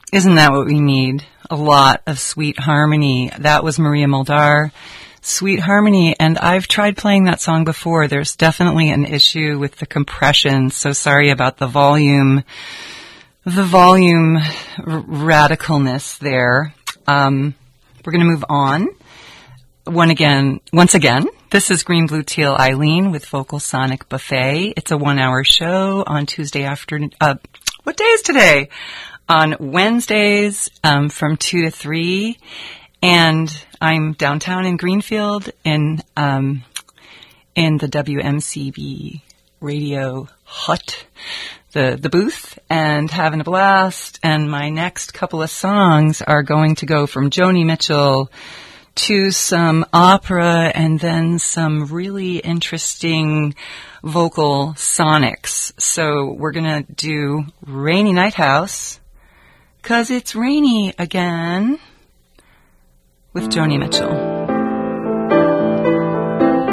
Isn't that what we need? A lot of sweet harmony. That was Maria Muldaur, Sweet Harmony, and I've tried playing that song before. There's definitely an issue with the compression, so sorry about the volume radicalness there. We're going to move on. Once again, this is Green Blue Teal Eileen with Vocal Sonic Buffet. It's a 1-hour show on Tuesday afternoon. What day is today? On Wednesdays from 2 to 3. And I'm downtown in Greenfield in the WMCB radio hut, the booth, and having a blast. And my next couple of songs are going to go from Joni Mitchell to some opera and then some really interesting vocal sonics. So we're going to do Rainy Night House, 'cause it's rainy again, with Joni Mitchell.